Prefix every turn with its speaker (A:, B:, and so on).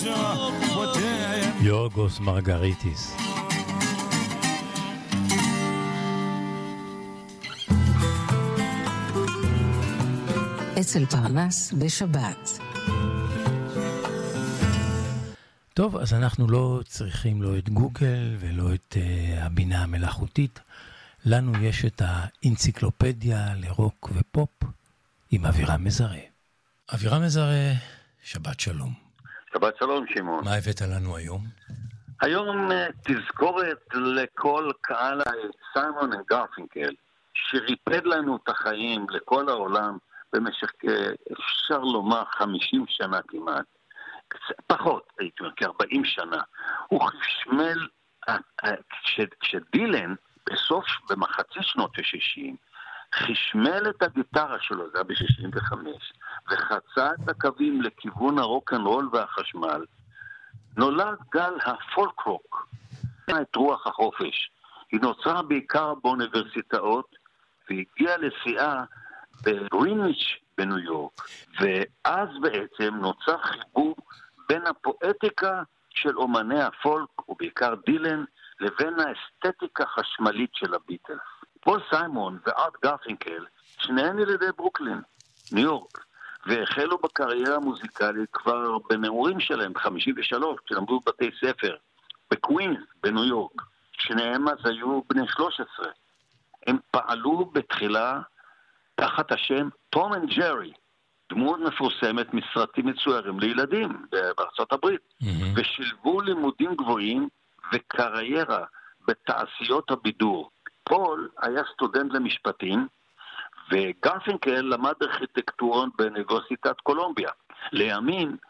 A: יורגוס מרגריטיס.
B: אצל פרנס בשבת.
A: טוב, אז אנחנו לא צריכים לא את גוגל ולא את הבינה המלאכותית. לנו יש את האנציקלופדיה לרוק ופופ עם אבירם מזרה. אבירם מזרה, שבת שלום.
C: שבת שלום, שמעון.
A: מה הבאת לנו היום?
C: היום תזכורת לכל קהל סיימון וגרפינקל, שריפד לנו את החיים לכל העולם במשך, אפשר לומר, 50 שנה כמעט. פחות, הייתי אומר, כ-40 שנה. הוא חשמל, כשדילן, במחצי שנות ה-60, חשמל את הגיטרה שלו, זה היה ב-65, וחצה את הקווים לכיוון הרוק-אנד-רול והחשמל, נולד גל הפולק רוק, את רוח החופש. היא נוצרה בעיקר באוניברסיטאות, והגיעה לשיאה בגריניץ' בניו יורק, ואז בעצם נוצר חיבור בין הפואטיקה של אומני הפולק, ובעיקר דילן, לבין האסתטיקה החשמלית של הביטלס. פול סיימון וארט גרפינקל, שניהם ילידי ברוקלין, ניו יורק, והחלו בקריירה המוזיקלית כבר בנעורים שלהם, ב-53, כשלמדו בבתי ספר, בקווינס, בניו יורק. שניהם אז היו בני 13. הם פעלו בתחילה תחת השם תום אנד ג'רי, דמות מפורסמת מסרטים מצוירים לילדים בארצות הברית, ושילבו לימודים גבוהים וקריירה בתעשיות הבידור. פול היה סטודנט למשפטים, וגרפינקל למד ארכיטקטורה באוניברסיטת קולומביה. לימים